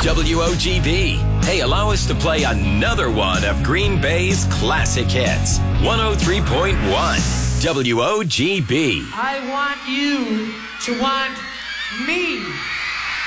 WOGB. Hey, allow us to play another one of Green Bay's classic hits. 103.1 WOGB. I want you to want me.